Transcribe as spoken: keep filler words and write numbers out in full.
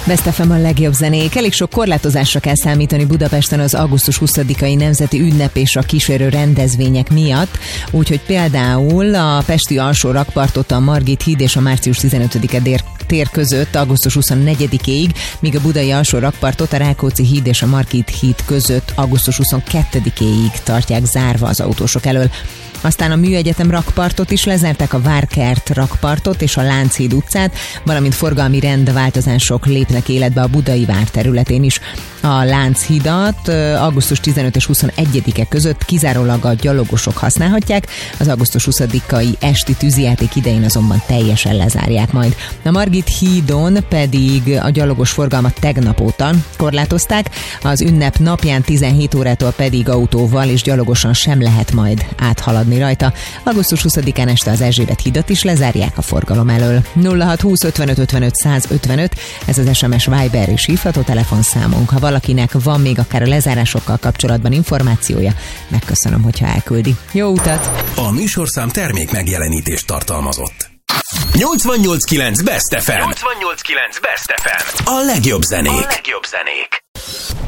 Best ef em a legjobb zenék. Elég sok korlátozásra kell számítani Budapesten az augusztus huszadikai nemzeti ünnep és a kísérő rendezvények miatt, úgyhogy például a pesti alsó rakpartot a Margit híd és a március tizenötödike tér között augusztus huszonnegyedikéig, míg a budai alsó rakpartot a Rákóczi híd és a Margit híd között augusztus huszonkettedikéig tartják zárva az autósok elől. Aztán a Műegyetem rakpartot is lezárták, a Várkert rakpartot és a Lánchíd utcát, valamint forgalmi rendváltozások lépnek életbe a Budai vár területén is. A Lánchídat augusztus tizenötödike és huszonegyedike között kizárólag a gyalogosok használhatják, az augusztus huszadikai esti tűzijáték idején azonban teljesen lezárják majd. A Margit hídon pedig a gyalogos forgalmat tegnap óta korlátozták, az ünnep napján tizenhét órától pedig autóval és gyalogosan sem lehet majd áthaladni rajta. augusztus huszadikán este az Erzsébet hídat is lezárják a forgalom elől. nulla hat húsz ötvenöt ötvenöt százötvenöt, ez az es em es, Viber és hívható telefonszámunk. Ha valakinek van még akár a lezárásokkal kapcsolatban információja, megköszönöm, hogyha elküldi. Jó utat! A műsorszám termék megjelenítést tartalmazott. nyolcvannyolc kilenc Best ef em. nyolcvannyolc kilenc Best ef em. A legjobb zenék. A legjobb zenék.